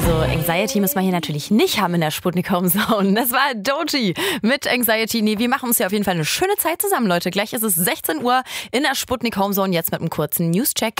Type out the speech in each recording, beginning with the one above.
Also Anxiety müssen wir hier natürlich nicht haben in der Sputnik Homezone. Das war Doji mit Anxiety. Nee, wir machen uns hier auf jeden Fall eine schöne Zeit zusammen, Leute. Gleich ist es 16 Uhr in der Sputnik Homezone. Jetzt mit einem kurzen Newscheck.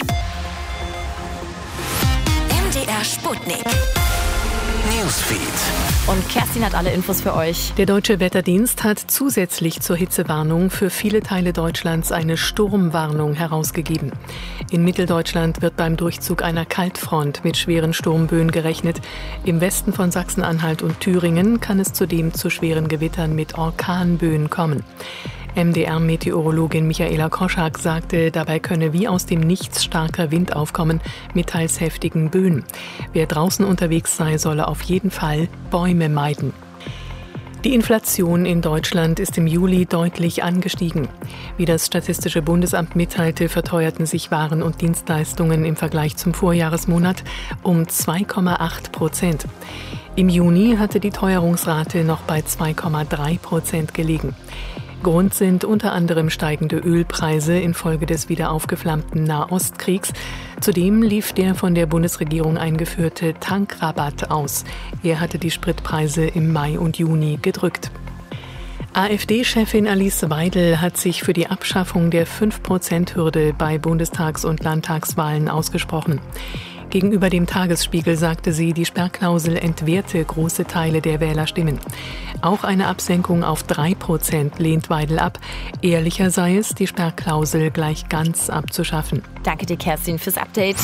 MDR Sputnik Newsfeed. Und Kerstin hat alle Infos für euch. Der Deutsche Wetterdienst hat zusätzlich zur Hitzewarnung für viele Teile Deutschlands eine Sturmwarnung herausgegeben. In Mitteldeutschland wird beim Durchzug einer Kaltfront mit schweren Sturmböen gerechnet. Im Westen von Sachsen-Anhalt und Thüringen kann es zudem zu schweren Gewittern mit Orkanböen kommen. MDR-Meteorologin Michaela Koschak sagte, dabei könne wie aus dem Nichts starker Wind aufkommen mit teils heftigen Böen. Wer draußen unterwegs sei, solle auf jeden Fall Bäume meiden. Die Inflation in Deutschland ist im Juli deutlich angestiegen. Wie das Statistische Bundesamt mitteilte, verteuerten sich Waren und Dienstleistungen im Vergleich zum Vorjahresmonat um 2,8%. Im Juni hatte die Teuerungsrate noch bei 2,3% gelegen. Grund sind unter anderem steigende Ölpreise infolge des wieder aufgeflammten Nahostkriegs. Zudem lief der von der Bundesregierung eingeführte Tankrabatt aus. Er hatte die Spritpreise im Mai und Juni gedrückt. AfD-Chefin Alice Weidel hat sich für die Abschaffung der 5%-Hürde bei Bundestags- und Landtagswahlen ausgesprochen. Gegenüber dem Tagesspiegel sagte sie, die Sperrklausel entwerte große Teile der Wählerstimmen. Auch eine Absenkung auf 3% lehnt Weidel ab. Ehrlicher sei es, die Sperrklausel gleich ganz abzuschaffen. Danke dir, Kerstin, fürs Update.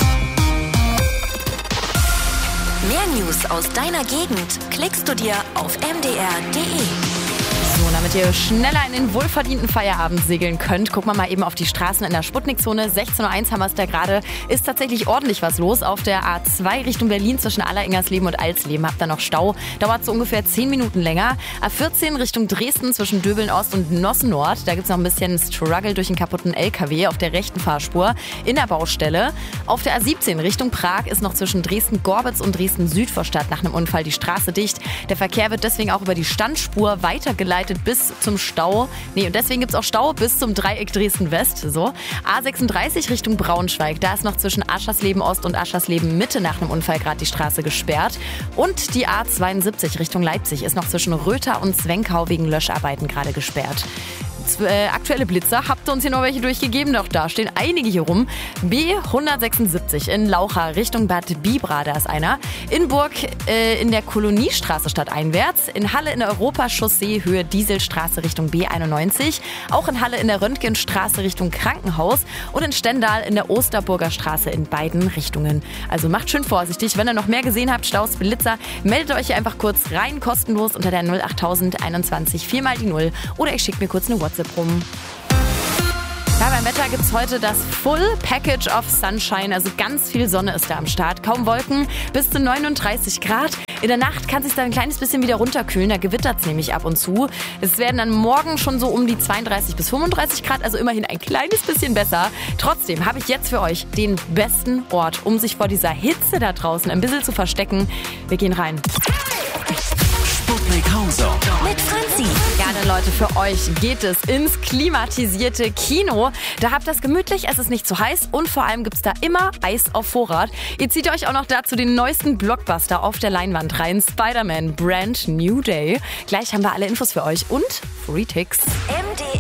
Mehr News aus deiner Gegend klickst du dir auf mdr.de. So, damit ihr schneller in den wohlverdienten Feierabend segeln könnt, gucken wir mal eben auf die Straßen in der Sputnikzone. 16.01 Uhr haben wir es da gerade. Ist tatsächlich ordentlich was los. Auf der A2 Richtung Berlin zwischen Alleringgersleben und Alsleben habt ihr noch Stau. Dauert so ungefähr 10 Minuten länger. A14 Richtung Dresden zwischen Döbeln Ost und Nossen Nord. Da gibt es noch ein bisschen Struggle durch einen kaputten LKW auf der rechten Fahrspur in der Baustelle. Auf der A17 Richtung Prag ist noch zwischen Dresden-Gorbitz und Dresden-Südvorstadt nach einem Unfall die Straße dicht. Der Verkehr wird deswegen auch über die Standspur weitergeleitet bis zum Stau. Und deswegen gibt es auch Stau bis zum Dreieck Dresden-West. So. A36 Richtung Braunschweig. Da ist noch zwischen Aschersleben Ost und Aschersleben Mitte nach einem Unfall gerade die Straße gesperrt. Und die A72 Richtung Leipzig ist noch zwischen Röther und Zwenkau wegen Löscharbeiten gerade gesperrt. Aktuelle Blitzer, habt ihr uns hier noch welche durchgegeben? Doch da stehen einige hier rum. B176 in Laucha Richtung Bad Bibra, da ist einer. In Burg in der Koloniestraße stadteinwärts. In Halle in der Europachaussee Höhe Dieselstraße Richtung B91. Auch in Halle in der Röntgenstraße Richtung Krankenhaus. Und in Stendal in der Osterburger Straße in beiden Richtungen. Also macht schön vorsichtig. Wenn ihr noch mehr gesehen habt, Staus, Blitzer, meldet euch hier einfach kurz rein, kostenlos unter der 08000 21 4 mal die 0. Oder ich schicke mir kurz eine WhatsApp rum. Ja, beim Wetter gibt es heute das Full Package of Sunshine. Also ganz viel Sonne ist da am Start. Kaum Wolken, bis zu 39 Grad. In der Nacht kann es sich dann ein kleines bisschen wieder runterkühlen. Da gewittert es nämlich ab und zu. Es werden dann morgen schon so um die 32 bis 35 Grad. Also immerhin ein kleines bisschen besser. Trotzdem habe ich jetzt für euch den besten Ort, um sich vor dieser Hitze da draußen ein bisschen zu verstecken. Wir gehen rein. Sputnik Homezone mit Franzi. Ja, dann Leute, für euch geht es ins klimatisierte Kino. Da habt ihr es gemütlich, es ist nicht zu heiß und vor allem gibt es da immer Eis auf Vorrat. Ihr zieht euch auch noch dazu den neuesten Blockbuster auf der Leinwand rein. Spider-Man Brand New Day. Gleich haben wir alle Infos für euch und Free Ticks.